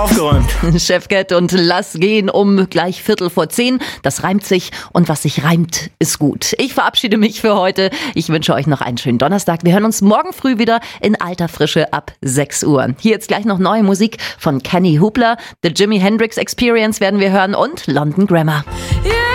Aufgeräumt. Chefcat und Lass gehen um gleich 10:15. Das reimt sich und was sich reimt, ist gut. Ich verabschiede mich für heute. Ich wünsche euch noch einen schönen Donnerstag. Wir hören uns morgen früh wieder in alter Frische ab 6 Uhr. Hier jetzt gleich noch neue Musik von Kenny Hubler. The Jimi Hendrix Experience werden wir hören und London Grammar. Yeah.